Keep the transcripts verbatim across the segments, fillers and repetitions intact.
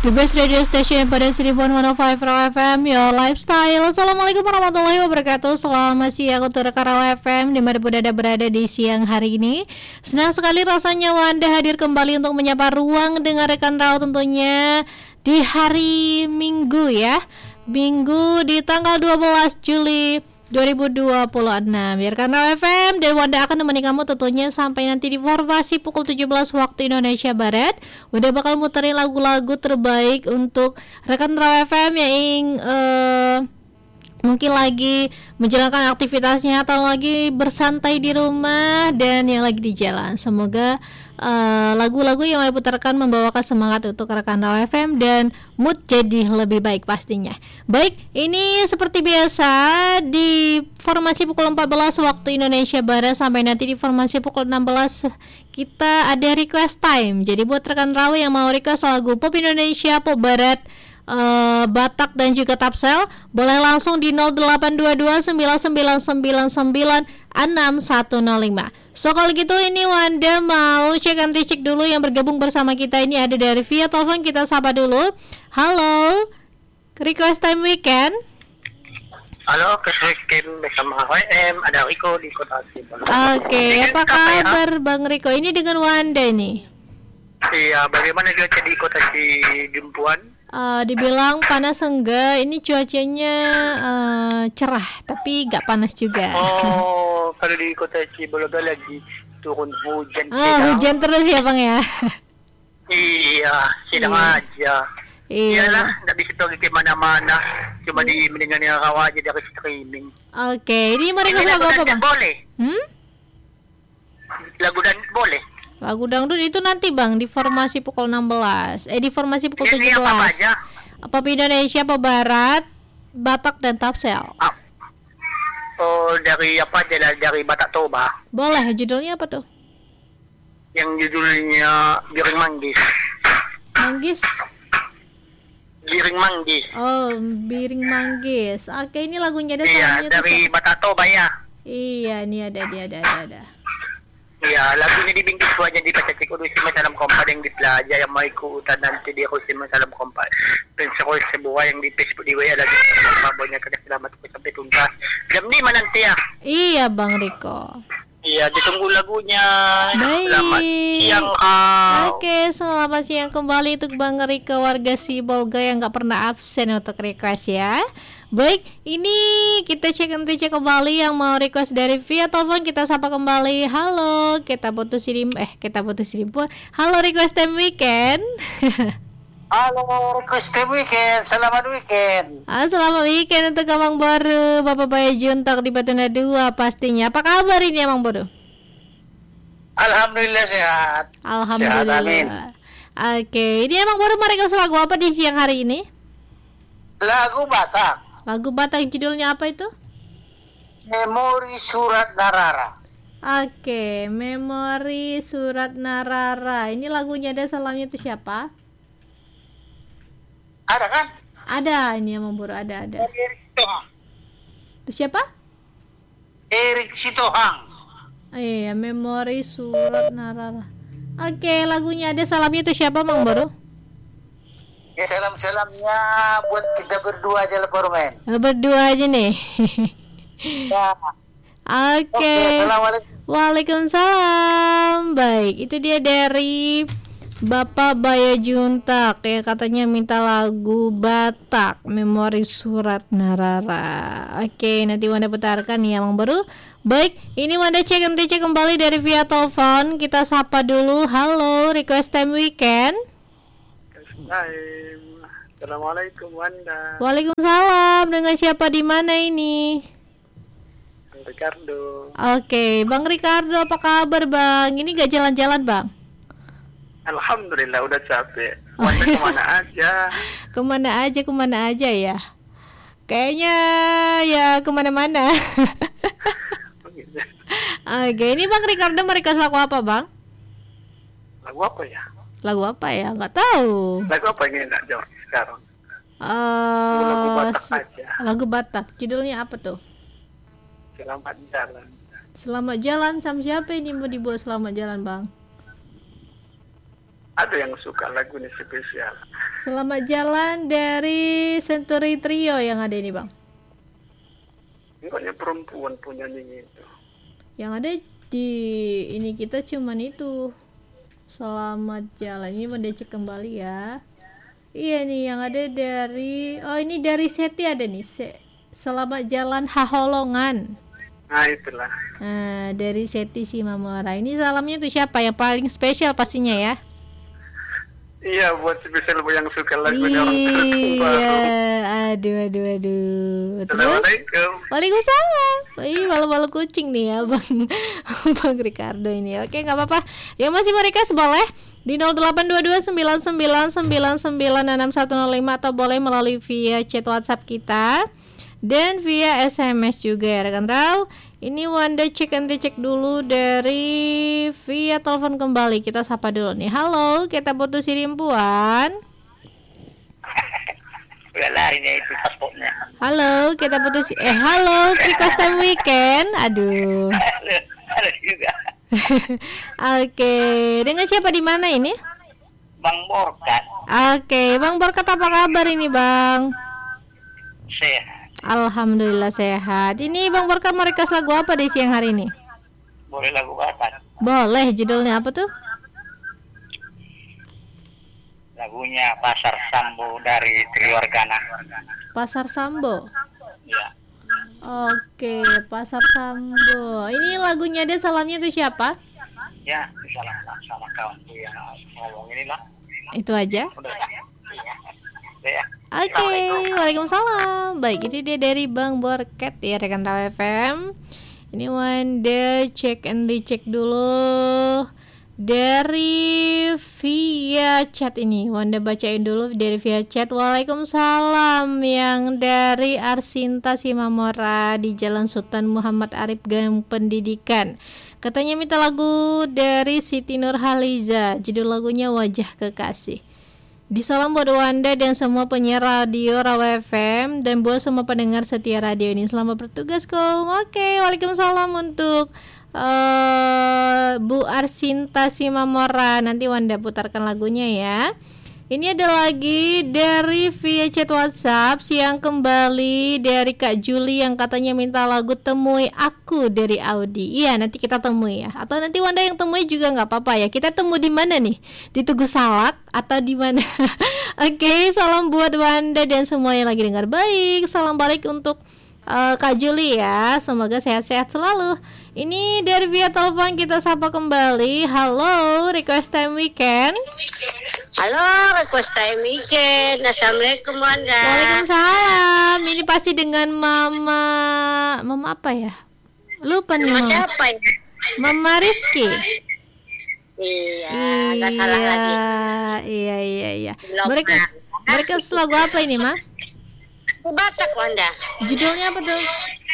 The best radio station pada seribu seratus lima Raw F M, your lifestyle. Assalamualaikum warahmatullahi wabarakatuh. Selamat siang untuk rekan Raw F M dimanapun Anda berada di siang hari ini. Senang sekali rasanya Wanda hadir kembali untuk menyapa ruang dengan rekan Raw tentunya di hari Minggu ya. Minggu di tanggal dua belas Juli dua ribu dua puluh enam. Biarkan Raw F M dan Wanda akan menemani kamu tentunya sampai nanti di formasi pukul tujuh belas waktu Indonesia Barat. Wanda bakal muterin lagu-lagu terbaik untuk rekan Raw F M yang uh, mungkin lagi menjalankan aktivitasnya atau lagi bersantai di rumah dan yang lagi di jalan. Semoga Uh, lagu-lagu yang diputarkan membawakan semangat untuk rekan Raw F M dan mood jadi lebih baik pastinya. Baik, ini seperti biasa di formasi pukul empat belas waktu Indonesia Barat sampai nanti di formasi pukul enam belas kita ada request time. Jadi buat rekan Raw yang mau request lagu pop Indonesia, pop barat, Uh, Batak dan juga Tapsel, boleh langsung di nol delapan dua dua sembilan sembilan sembilan sembilan enam satu nol lima. So kalau gitu ini Wanda mau cek and recheck dulu yang bergabung bersama kita. Ini ada dari via telepon, kita sapa dulu. Halo, request time weekend. Halo, request weekend bersama W M, ada Riko di Kota Sibol. Oke, okay, apa kabar ya? Bang Riko? Ini dengan Wanda nih. Iya, bagaimana cuaca di Kota Sidimpuan? Uh, dibilang panas enggak, ini cuacanya uh, cerah tapi enggak panas juga. Oh, kalau di Kota Cibologa lagi turun hujan. Oh, sedang. Hujan terus ya Bang ya? Iya, sedang iya. aja. Iya. Iyalah, enggak bisa pergi ke mana-mana, cuma di mendengarkan rawa aja dari streaming. Oke, okay. Ini mau request lagu apa Bang? Boleh. Hmm? Lagu dan boleh. Lagu dangdut itu nanti Bang di formasi pukul enam belas. Eh di formasi pukul ini tujuh belas. Apa aja? Pop Indonesia, pop barat, Batak dan Tapsel. Ah. Oh, dari apa aja? Dari Batak Toba. Boleh, judulnya apa tuh? Yang judulnya Giring Manggis. Manggis. Giring Manggis. Oh, Biring Manggis. Oke, ini lagunya ada iya, dari Batak Toba ya. Iya, ini ada dia ada ada ada. Iya, lagunya di bingkis ko aja di pacacik udah si masalam kompa yang di plaza yang may kuutan nanti di ako si masalam kompa. Pensa ko sa buhay yang di Facebook di Waya lagi sa mabonya kada salamat ko sampai tuntas. Jam lima nanti ya. Iya Bang Riko. Iya, ditunggu lagunya. Baik. Selamat siang kau. Oke, selamat siang kembali untuk Bang Riko warga Sibolga yang gak pernah absen untuk request ya. Baik, ini kita cek and recheck kembali yang mau request dari via telepon, kita sapa kembali. Halo, kita putusin eh kita putusin pun. Halo, request time weekend. Halo, request time weekend. Selamat weekend. Ah, selamat weekend untuk Abang Baru, Bapak Baya Juntak di Batuna dua pastinya. Apa kabar ini Abang Baru? Alhamdulillah sehat. Alhamdulillah. Sehat, amin. Oke, ini Abang Baru mau request lagu apa di siang hari ini? Lagu Batak. Lagu Batak, judulnya apa itu? Memori Surat Narara. Oke, Memori Surat Narara. Ini lagunya ada salamnya itu siapa? Ada kan? Ada, ini yang memburu ada ada. Itu siapa? Erik Sitohang. Oh, iya, Memori Surat Narara. Oke, lagunya ada salamnya itu siapa Mang Baru? Ya, salam-salamnya buat kita berdua aja lah Pormen. Berdua aja nih. Ya. Oke. Okay, assalamualaikum. Waalaikumsalam. Baik, itu dia dari Bapak Baya Juntak ya, katanya minta lagu Batak Memori Surat Narara. Oke, nanti Wanda putarkan ya Mang Baru. Baik, ini Wanda cek and recheck kembali dari via telepon. Kita sapa dulu. Halo, request time weekend. Hai. Assalamualaikum Wanda. Waalaikumsalam. Dengan siapa di mana ini? Bang Ricardo. Oke, Bang Ricardo apa kabar Bang? Ini gak jalan-jalan Bang? Alhamdulillah udah capek. Wanda kemana aja? Kemana aja, kemana aja ya? Kayaknya ya kemana-mana. Oke, ini Bang Ricardo mereka lagu apa Bang? Lagu apa ya? Lagu apa ya? Gak tahu. Lagu apa yang enak jawab sekarang? Uh, lagu Batak aja. Lagu Batak. Judulnya apa tuh? Selamat jalan. Selamat jalan sama siapa ini mau dibuat selamat jalan Bang? ada yang suka lagu ini spesial. Selamat jalan dari Century Trio yang ada ini, Bang. Enggaknya perempuan punya nyanyi itu. Yang ada di ini kita cuman itu. Selamat jalan. Ini mau dicek kembali ya. Iya nih yang ada dari oh ini dari Seti ada nih. Se- Selamat jalan Haholongan. Nah itulah. Nah, dari Seti si Mamora. Ini salamnya tuh siapa yang paling spesial pastinya ya? Iya, buat spesial yang suka lagunya orang Iya, baru. aduh, aduh, aduh. Terus, Assalamualaikum. waalaikumsalam. Ih, malu-malu kucing nih ya, Bang, Bang Ricardo ini. Oke, nggak apa-apa. Yang masih mau request boleh di nol delapan dua dua sembilan sembilan sembilan sembilan enam satu nol lima atau boleh melalui via chat WhatsApp kita dan via S M S juga ya rekan Rau. Ini Wanda cek and recheck dulu dari via telepon kembali. Kita sapa dulu nih. Halo, kita putus rimpuan. Udah larinya itu paspornya. Halo, kita putus eh halo, request time weekend. Aduh. Ada juga. Oke, dengan siapa di mana ini? Bang Borkat. Oke, Bang Borkat apa kabar ini, Bang? Sehat. Alhamdulillah sehat. Ini Bang Borkat mau request lagu apa di siang hari ini? Boleh lagu Batak. Boleh, judulnya apa tuh? Lagunya Pasar Sambo dari Triwargana. Pasar Sambo. Iya. Oke, Pasar Sambo. Ini lagunya dia salamnya tuh siapa? Ya, salam sama kawan tuh yang ngomong ini lah. Itu aja. Udah ya. Iya. Udah ya. Oke, waalaikumsalam. Baik, itu dia dari Bang Borket ya rekan Raw F M. Ini Wanda cek and dicek dulu dari via chat ini. Wanda bacain dulu dari via chat. Waalaikumsalam yang dari Arsinta Simamora di Jalan Sultan Muhammad Arif Gang Pendidikan. Katanya minta lagu dari Siti Nurhaliza. Judul lagunya Wajah Kekasih. Disalam buat Wanda dan semua penyiar radio Raw F M dan buat semua pendengar setia radio ini. Selamat bertugas, Kom. Oke, waalaikumsalam untuk uh, Bu Arsinta Simamora. Nanti Wanda putarkan lagunya ya. Ini ada lagi dari via chat WhatsApp siang kembali dari Kak Juli yang katanya minta lagu Temui Aku dari Audi. Iya, nanti kita temui ya. Atau nanti Wanda yang temui juga nggak apa-apa ya. Kita temu di mana nih? Di Tugu Salak atau di mana? Oke, salam buat Wanda dan semua yang lagi dengar baik. Salam balik untuk uh, Kak Juli ya. Semoga sehat-sehat selalu. Ini dari via telepon kita sapa kembali. Halo, request time weekend. Halo, request time weekend. Assalamualaikum Wanda. Waalaikumsalam. Ini pasti dengan Mama Mama apa ya? Lupa nih Nama Mama. siapa ya? Mama Rizky. Iya, nggak salah lagi. Iya, iya, iya. Belum Mereka pernah. mereka lagu apa ini, Ma? Aku Batak Wanda. Judulnya apa tuh?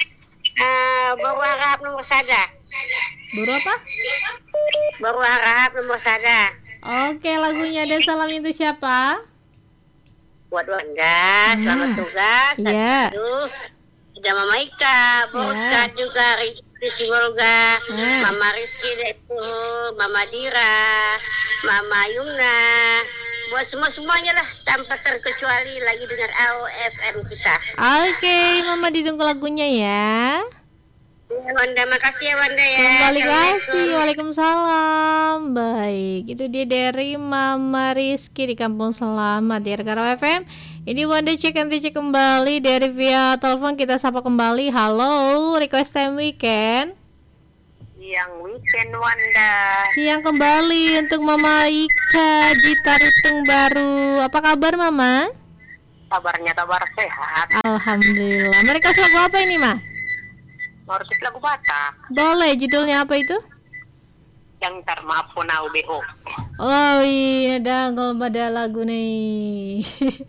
Uh, baru harap nomor sada. Baru apa? Baru harap nomor sada. Oke, lagunya ada salam itu siapa? Buat Wanda, Hmm. selamat tugas. Iya. Aduh, ada Mama Ika, Borkat juga, Rizky Wolga, Hmm. Mama Rizky itu, Mama Dira, Mama Yumna. Buat semua-semuanya lah, tanpa terkecuali lagi dengan A O F M kita. Oke, Mama ditunggu lagunya ya. Ya, Wanda, makasih ya Wanda ya. Kembali kasih, Assalamualaikum. waalaikumsalam. Baik, itu dia dari Mama Rizky di Kampung Selamat di R K R F M. Ini Wanda cek nanti cek kembali dari via telepon kita sapa kembali. Halo, request time weekend. Yang weekend Wanda. Siang kembali untuk Mama Ika di Taritung Baru. Apa kabar Mama? Kabarnya kabar sehat. Alhamdulillah. Mereka lagu apa ini, Ma? Mortis lagu Batak. Boleh, judulnya apa itu? Yang ntar maaf po na U B O. Oh iya, ada kalau pada lagu nih.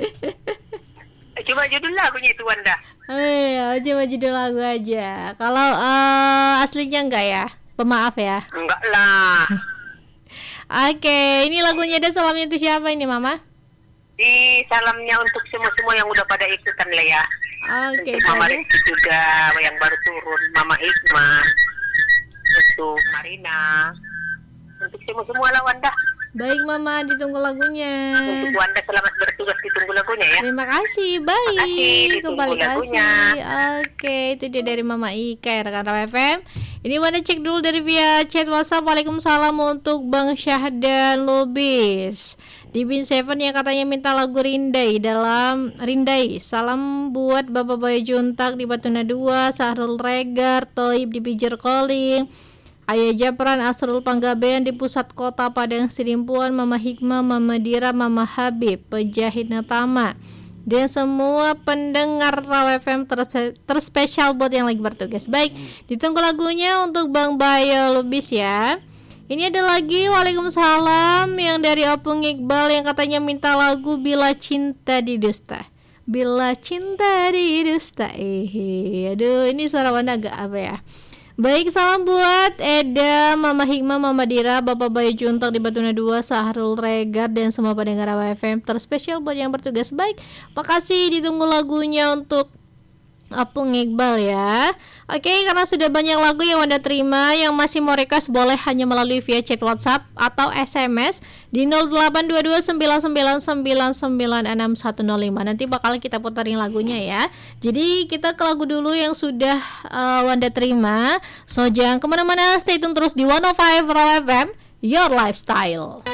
Coba judul lagunya itu Wanda. Eh, coba judul lagu aja. Kalau uh, aslinya enggak ya? Pemaaf ya. Enggak lah. Oke, ini lagunya ada salamnya itu siapa ini, Mama? Di salamnya untuk semua-semua yang udah pada ikutan lah ya. Oke, Untuk Mama jadi Rizky juga yang baru turun, Mama Hikmah, untuk Marina, untuk semua-semua lah Wanda. Baik Mama, ditunggu lagunya. Untuk Wanda selamat bertugas, ditunggu lagunya ya. Terima kasih, baik. Makasih, ditunggu Kembali lagunya. kasih. Oke, itu dia dari Mama Ika ya, rekan Rawa F M. Ini Wanda cek dulu dari via chat WhatsApp. Waalaikumsalam untuk Bang Syahdan Lubis di Bin Seven yang katanya minta lagu Rindai dalam Rindai. Salam buat Bapak Boy Juntak di Batuna dua, Sahrul Regar, Toib di Pijer Calling, Ayah Japran, Asrul Panggabean di pusat kota Padang Sidimpuan, Mama Hikmah, Mama Dira, Mama Habib, Pejahit Natama, dan semua pendengar Rawa F M ter- terspesial buat yang lagi bertugas. Baik, ditunggu lagunya untuk Bang Bayo Lubis ya. Ini ada lagi Waalaikumsalam yang dari Opung Iqbal yang katanya minta lagu Bila Cinta Didusta. Bila Cinta Didusta. Eh, aduh ini suara Wanda agak apa ya. Baik, salam buat Eda, Mama Hikmah, Mama Dira, Bapak Bayu Juntak di Batuna dua, Sahrul Regar, dan semua pendengar Rawa F M terspesial buat yang bertugas. Baik, makasih, ditunggu lagunya untuk Apung Iqbal ya. Oke, karena sudah banyak lagu yang Anda terima, yang masih mau request boleh hanya melalui via chat WhatsApp atau S M S di nol delapan dua dua sembilan sembilan sembilan sembilan enam satu nol lima. Nanti bakal kita puterin lagunya ya. Jadi kita ke lagu dulu yang sudah uh, Anda terima. So jangan kemana-mana, stay tune terus di one oh five Raw F M, Your Lifestyle.